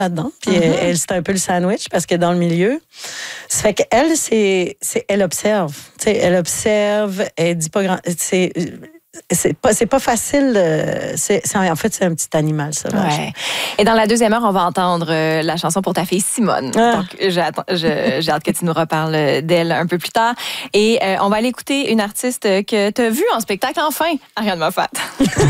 là-dedans. Puis elle, c'est un peu le sandwich parce qu'elle est dans le milieu. Ça fait qu'elle, elle observe. Tu sais, elle observe, elle dit pas grand... C'est pas facile. En fait, c'est un petit animal sauvage. Ouais. Et dans la deuxième heure, on va entendre la chanson pour ta fille Simone. Donc, j'ai hâte que tu nous reparles d'elle un peu plus tard. Et on va aller écouter une artiste que tu as vue en spectacle, enfin, Ariane Moffat.